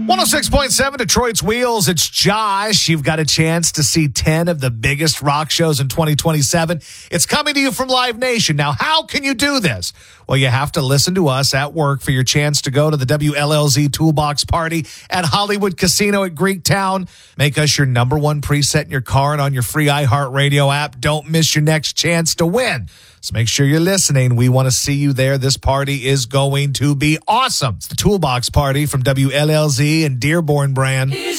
106.7 Detroit's Wheels. It's Josh. You've got a chance to see 10 of the biggest rock shows in 2027. It's coming to you from Live Nation. Now, how can you do this? Well, you have to listen to us at work for your chance to go to the WLLZ Toolbox Party at Hollywood Casino at Greektown. Make us your number one preset in your car and on your free iHeartRadio app. Don't miss your next chance to win. So make sure you're listening. We want to see you there. This party is going to be awesome. It's the Toolbox Party from WLLZ and Dearborn brand.